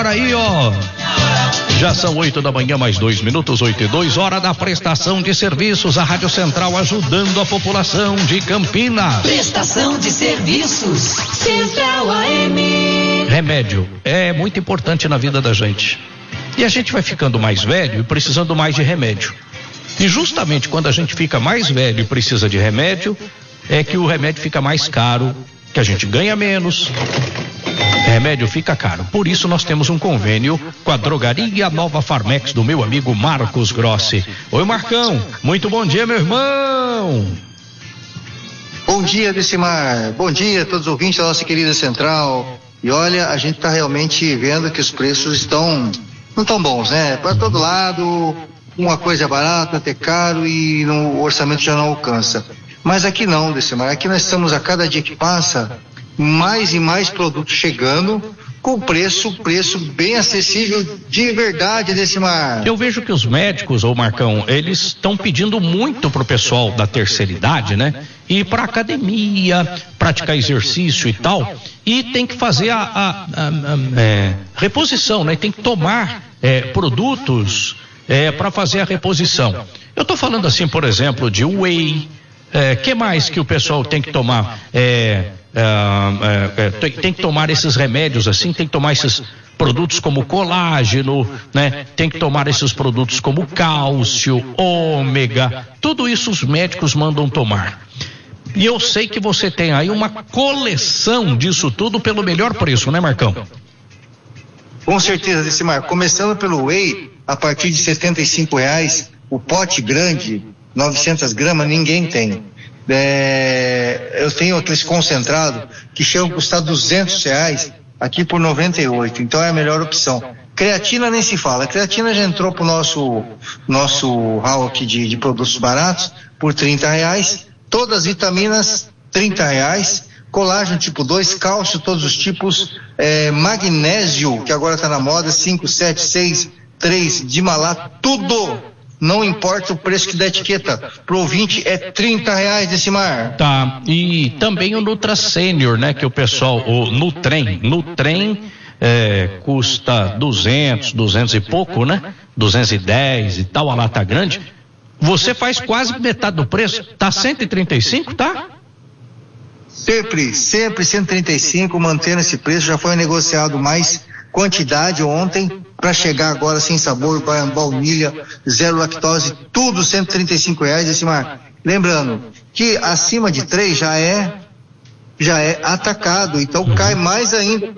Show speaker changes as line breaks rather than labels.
hora aí, ó. Já são 8 da manhã, mais 2 minutos, 8:02, hora da prestação de serviços. A Rádio Central ajudando a população de Campinas.
Prestação de serviços, Central AM.
Remédio é muito importante na vida da gente. E a gente vai ficando mais velho e precisando mais de remédio. E justamente quando a gente fica mais velho e precisa de remédio, é que o remédio fica mais caro, que a gente ganha menos. Remédio fica caro. Por isso nós temos um convênio com a Drogaria Nova Farmex do meu amigo Marcos Grossi. Oi, Marcão. Muito bom dia, meu irmão.
Bom dia, Decimar. Bom dia a todos os ouvintes da nossa querida Central. E olha, a gente está realmente vendo que os preços não tão bons, né? Para todo lado, uma coisa é barata, até caro e o orçamento já não alcança. Mas aqui não, Decimar. Aqui nós estamos, a cada dia que passa, mais e mais produtos chegando com preço bem acessível de verdade, Decimar.
Eu vejo que os médicos, ô Marcão, eles estão pedindo muito pro pessoal da terceira idade, né? Ir pra academia, praticar exercício e tal, e tem que fazer a reposição, né? Tem que tomar produtos para fazer a reposição. Eu tô falando assim, por exemplo, de whey, que mais que o pessoal tem que tomar? Tem que tomar esses remédios assim, tem que tomar esses produtos como colágeno, né? Tem que tomar esses produtos como cálcio, ômega, tudo isso os médicos mandam tomar. E eu sei que você tem aí uma coleção disso tudo pelo melhor preço, né, Marcão?
Com certeza, Decimar. Começando pelo whey, a partir de R$75, o pote grande, 900 gramas, ninguém tem. Eu tenho aqueles concentrados que chegam a custar R$200 aqui por 98, então é a melhor opção. Creatina nem se fala, a creatina já entrou pro nosso hall aqui de produtos baratos por R$30, todas as vitaminas R$30, colágeno tipo 2, cálcio, todos os tipos, magnésio, que agora está na moda, 5, 7, 6, 3, de malato, tudo. Não importa o preço que dá etiqueta, pro ouvinte é R$30, Decimar.
Tá, e também o Nutra Senior, né, que o pessoal, o Nutrem custa 200 e pouco, né, 210 e tal, a lata grande. Você faz quase metade do preço, tá 135, tá?
Sempre 135, mantendo esse preço, já foi negociado mais quantidade ontem, para chegar agora sem sabor, baunilha, zero lactose, tudo R$135, Decimar. Lembrando que acima de 3 já é atacado, então cai mais ainda